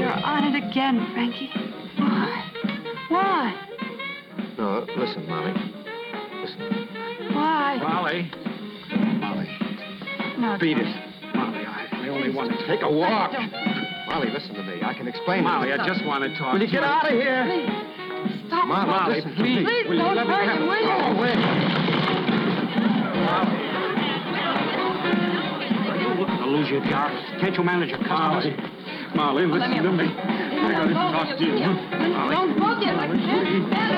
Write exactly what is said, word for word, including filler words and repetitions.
You're on it again, Frankie. Why? Why? No, listen, Molly. Listen. Why? Molly. Molly. No, Beat Tony. it. Molly, I, I only want to take a walk. Molly, listen to me. I can explain Molly, it. I just want to talk Will you to get out of here? Please, stop. Molly, Molly, listen to please. me. Please Will you don't let me hurt have- him, will you? Go away. Are you looking to lose your job? Can't you manage your customers? Molly, Molly, listen to me. I gotta talk to you. Don't look at me.